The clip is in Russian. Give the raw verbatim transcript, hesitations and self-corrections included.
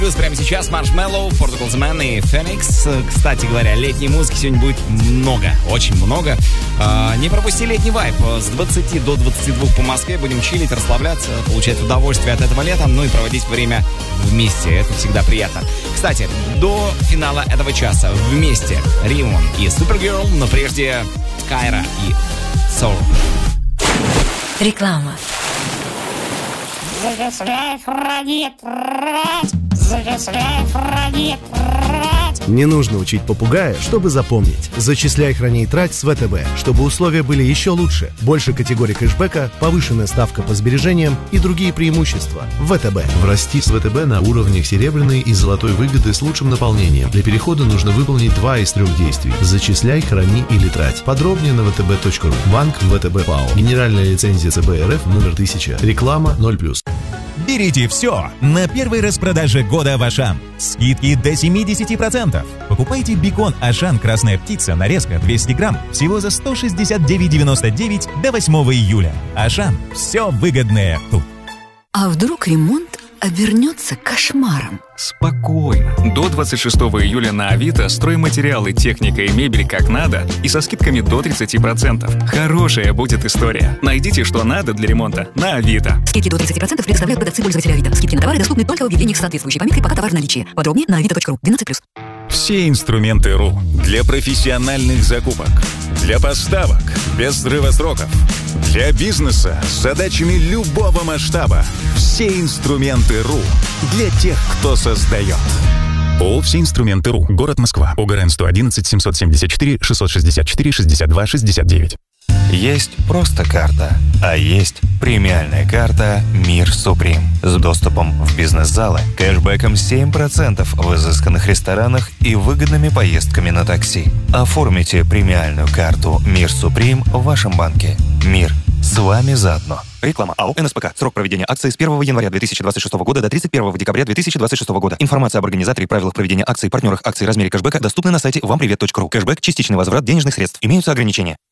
Плюс прямо сейчас Marshmello, Portugal The Man и Phoenix. Кстати говоря, летней музыки сегодня будет много, очень много. А, не пропусти летний вайб. С двадцати до двадцати двух по Москве будем чилить, расслабляться, получать удовольствие от этого лета, ну и проводить время вместе. Это всегда приятно. Кстати, до финала этого часа вместе Римон и Supergirl, но прежде Кайра и Soul. Реклама. Зачисляй, храни, трать! Зачисляй, храни, трать! Не нужно учить попугая, чтобы запомнить. Зачисляй, храни и трать с ВТБ, чтобы условия были еще лучше. Больше категорий кэшбэка, повышенная ставка по сбережениям и другие преимущества. ВТБ. Врасти с ВТБ на уровнях серебряной и золотой выгоды с лучшим наполнением. Для перехода нужно выполнить два из трех действий. Зачисляй, храни или трать. Подробнее на вэ тэ бэ точка ру. Банк ВТБ ПАО. Генеральная лицензия ЦБ РФ номер тысяча. Реклама ноль плюс. Берите все на первой распродаже года в Ашан. Скидки до семьдесят процентов. Покупайте бекон Ашан «Красная птица» нарезка двести грамм всего за сто шестьдесят девять девяносто девять до восьмого июля. Ашан. Все выгодное тут. А вдруг ремонт обернется кошмаром? Спокойно. До двадцать шестого июля на Авито стройматериалы, техника и мебель как надо и со скидками до тридцати процентов. Хорошая будет история. Найдите, что надо для ремонта на Авито. Скидки до тридцати процентов предоставляют продавцы пользователя Авито. Скидки на товары доступны только в объявлениях с соответствующей пометкой «Пока товар в наличии». Подробнее на авито точка ру. двенадцать плюс. Все инструменты РУ для профессиональных закупок, для поставок без срыва сроков, для бизнеса с задачами любого масштаба. Все инструменты РУ для тех, кто создает. ООО «Все инструменты РУ». Город Москва. ОГРН сто одиннадцать семьсот семьдесят четыре шестьсот шестьдесят четыре шестьдесят два шестьдесят девять. Есть просто карта, а есть премиальная карта «Мир Суприм» с доступом в бизнес-залы, кэшбэком семь процентов в изысканных ресторанах и выгодными поездками на такси. Оформите премиальную карту «Мир Суприм» в вашем банке. Мир с вами заодно. Реклама АО «эн эс пэ ка». Срок проведения акции с первого января две тысячи двадцать шестого года до тридцать первого декабря две тысячи двадцать шестого года. Информация об организаторе и правилах проведения акций, партнерах акций, размере кэшбэка доступны на сайте вам привет точка ру. Кэшбэк – частичный возврат денежных средств. Имеются ограничения.